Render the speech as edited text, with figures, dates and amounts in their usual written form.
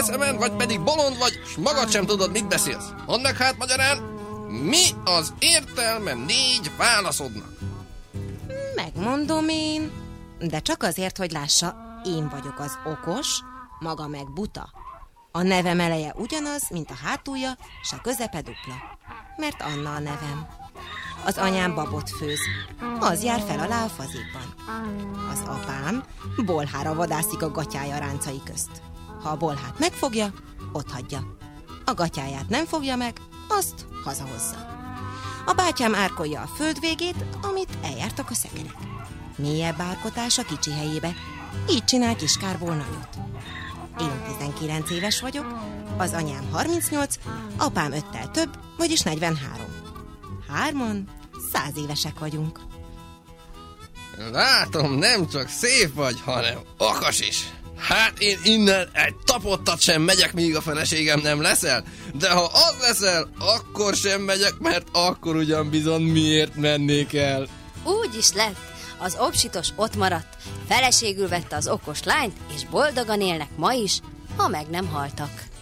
eszemen, vagy pedig bolond vagy, s magad sem tudod, mit beszélsz. Mondd meg hát magyarán, mi az értelme 4 válaszodnak? Megmondom én, de csak azért, hogy lássa, én vagyok az okos, maga meg buta. A nevem eleje ugyanaz, mint a hátulja, s a közepe dupla. Mert Anna a nevem. Az anyám babot főz, az jár fel alá a fazékban. Az apám bolhára vadászik a gatyája ráncai közt. Ha a bolhát megfogja, otthagyja. A gatyáját nem fogja meg, azt hazahozza. A bátyám árkolja a föld végét, amit eljártak a szekerek. Mélyebb árkotás a kicsi helyébe, így csinál kiskárból nagyot. Én 19 éves vagyok, az anyám 38, apám 5-tel több, vagyis 43. 3-an 100 évesek vagyunk. Látom, nem csak szép vagy, hanem okos is. Hát én innen egy tapottat sem megyek, míg a feleségem nem leszel. De ha az leszel, akkor sem megyek, mert akkor ugyan bizony miért mennék el. Úgy is lett. Az obsitos ott maradt, feleségül vette az okos lányt, és boldogan élnek ma is, ha meg nem haltak.